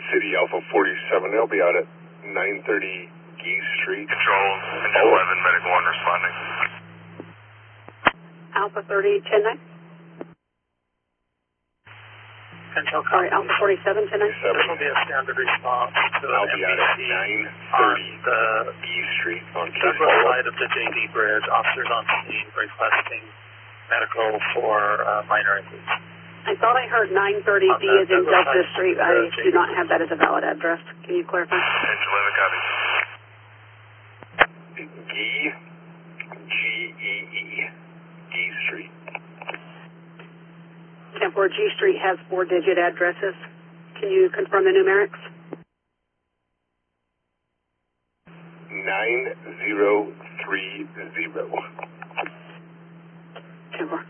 City Alpha 47. They'll be out at 930 Geese Street. Control 11, Medical 1 responding. Alpha 30, 10-9. Control, Sorry, Alpha 47, 10-9. this will be a standard response to I'll an be out at MBC on 930 the Geese Street on southwest K-Follow. side of the JD Bridge. Officers on scene requesting medical for minor injuries. I thought I heard 930 D is in Delta Street. I do not have that as a valid address. Can you clarify? Engine 11, copy. G-E-E, Geese Street. 10-4 G Street has 4-digit addresses. Can you confirm the numerics? 9030. 10-4.